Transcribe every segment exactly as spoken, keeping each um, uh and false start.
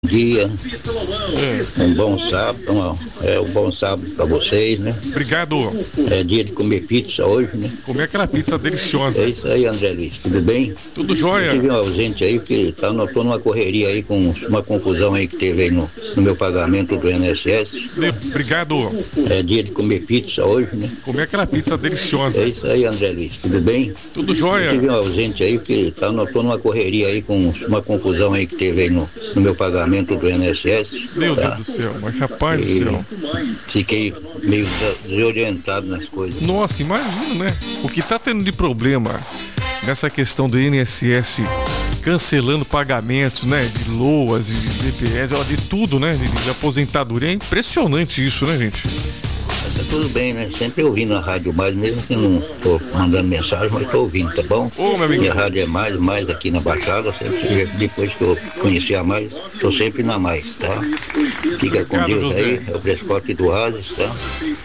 Dia, um bom sábado, é um bom sábado para vocês, né? Obrigado. É dia de comer pizza hoje, né? Comer aquela pizza deliciosa. É isso aí, André Luiz, tudo bem? Tudo jóia. Eu tive um ausente aí, porque tá, eu tô numa correria aí com uma confusão aí que teve aí no, no meu pagamento do I N S S. Obrigado. É dia de comer pizza hoje, né? Comer aquela pizza deliciosa. É isso aí, André Luiz, tudo bem? Tudo jóia. Eu tive um ausente aí, porque tá, eu tô numa correria aí com uma confusão aí que teve aí no, no meu pagamento do I N S S. Meu tá? Deus do céu, mas rapaz do céu. Fiquei meio desorientado nas coisas. Nossa, imagina, né? O que tá tendo de problema nessa questão do I N S S cancelando pagamentos, né? De loas, de D P S, de tudo, né? De, de aposentadoria. É impressionante isso, né, gente? Mas tá tudo bem, né? Sempre ouvindo a Rádio Mais, mesmo que não tô mandando mensagem, mas tô ouvindo, tá bom? Ô, meu amigo. Minha rádio é Mais, Mais aqui na Baixada, sempre, depois que eu conheci a Mais, tô sempre na Mais, tá? Fica com Deus José. Aí, é o Prescote do Oasis, tá?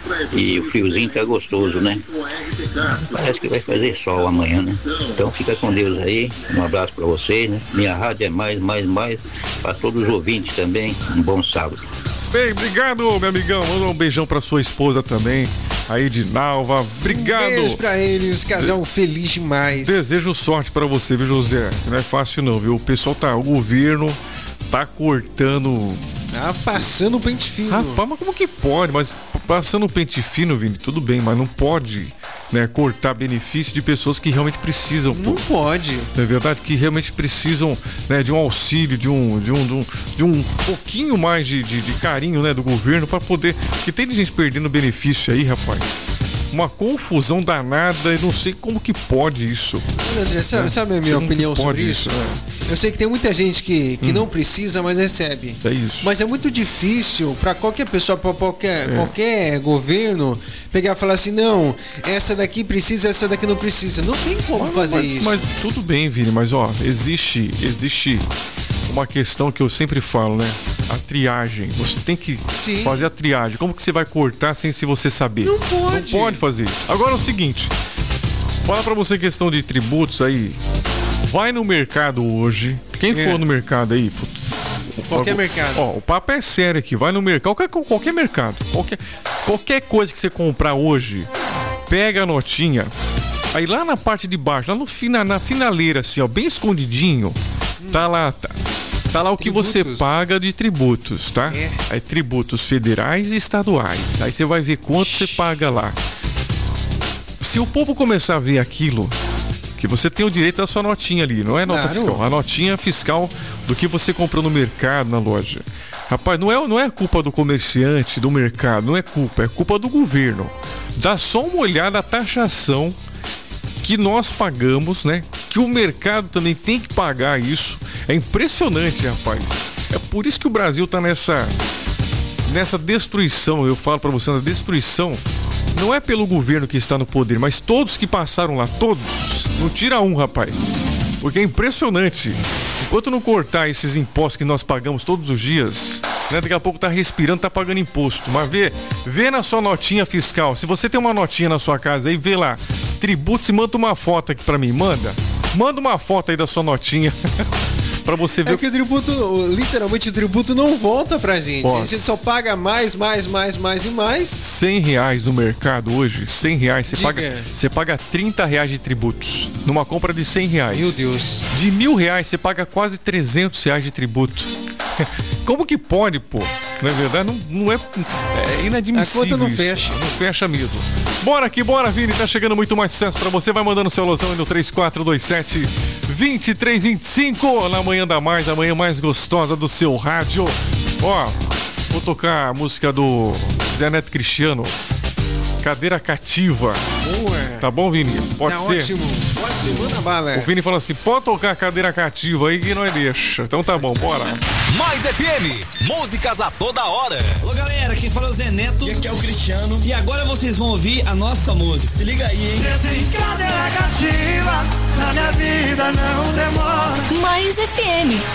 E o friozinho tá gostoso, né? Parece que vai fazer sol amanhã, né? Então fica com Deus aí, um abraço pra vocês, né? Minha rádio é Mais, Mais, Mais, pra todos os ouvintes também, um bom sábado. Bem, obrigado, meu amigão. Manda um beijão pra sua esposa também, a Edinalva. Obrigado. Um beijo pra eles, casal De... feliz demais. Desejo sorte pra você, viu, José? Não é fácil não, viu? O pessoal tá, o governo tá cortando... Tá passando o pente fino. Rapaz, mas como que pode? Mas passando o pente fino, Vini, tudo bem, mas não pode, né, cortar benefício de pessoas que realmente precisam. Não pô. pode. Não é verdade? Que realmente precisam, né, de um auxílio, de um, de um, de um, de um pouquinho mais de, de, de carinho, né, do governo para poder... Porque tem gente perdendo benefício aí, rapaz. Uma confusão danada, eu não sei como que pode isso. André, sabe, sabe a minha como opinião sobre isso? isso? É. Eu sei que tem muita gente que, que hum. não precisa, mas recebe. É isso. Mas é muito difícil para qualquer pessoa, para qualquer, é. qualquer governo, pegar e falar assim, não, essa daqui precisa, essa daqui não precisa. Não tem como mas, fazer mas, isso. Mas tudo bem, Vini, mas ó, existe, existe uma questão que eu sempre falo, né? A triagem. Você tem que Sim. fazer a triagem. Como que você vai cortar sem se você saber? Não pode. Não pode fazer isso. Agora é o seguinte, fala pra você questão de tributos aí. Vai no mercado hoje. Quem é. for no mercado aí, qualquer o, mercado. Ó, o papo é sério aqui. Vai no mercado, qualquer, qualquer mercado. Qualquer, qualquer coisa que você comprar hoje, pega a notinha. Aí lá na parte de baixo, lá no fina, na finaleira, assim, ó, bem escondidinho, hum. tá lá, tá. Tá lá o que tributos. Você paga de tributos, tá? É. Aí tributos federais e estaduais. Aí você vai ver quanto você paga lá. Se o povo começar a ver aquilo, que você tem o direito da sua notinha ali, não é nota claro. fiscal, a notinha fiscal do que você comprou no mercado, na loja. Rapaz, não é, não é culpa do comerciante, do mercado, não é culpa, é culpa do governo. Dá só uma olhada na taxação que nós pagamos, né? Que o mercado também tem que pagar isso. É impressionante, rapaz. É por isso que o Brasil tá nessa nessa destruição. Eu falo pra você, na destruição. Não é pelo governo que está no poder, mas todos que passaram lá, todos. Não tira um, rapaz. Porque é impressionante. Enquanto não cortar esses impostos que nós pagamos todos os dias, né, daqui a pouco tá respirando, tá pagando imposto. Mas vê, vê na sua notinha fiscal. Se você tem uma notinha na sua casa aí, vê lá. Tributos e manda uma foto aqui pra mim. Manda. Manda uma foto aí da sua notinha. Pra você ver. É que o tributo, literalmente o tributo não volta pra gente. Nossa. A gente só paga mais, mais, mais, mais e mais. cem reais no mercado hoje, cem reais, você paga, você paga trinta reais de tributos. Numa compra de cem reais. Meu Deus. De mil reais, você paga quase trezentos reais de tributo. Como que pode, pô? Não é verdade? Não, não é, é inadmissível. A conta não isso. fecha. Não fecha mesmo. Bora aqui, bora, Vini. Tá chegando muito mais sucesso pra você. Vai mandando seu alusão aí no três quatro dois sete, dois três dois cinco. Na manhã da mais, a manhã mais gostosa do seu rádio. Ó, vou tocar a música do Zé Neto Cristiano. Cadeira cativa. Boa. Tá bom, Vini? Pode tá ser? Ótimo. Pode ser, manda bala. O Vini falou assim, pode tocar a cadeira cativa aí que nós deixa. Então tá bom, bora. Mais F M, músicas a toda hora. Alô galera, quem fala é o Zé Neto. E aqui é o Cristiano. E agora vocês vão ouvir a nossa música. Se liga aí, hein? Você tem cadeira cativa, na minha vida não demora. Mais F M.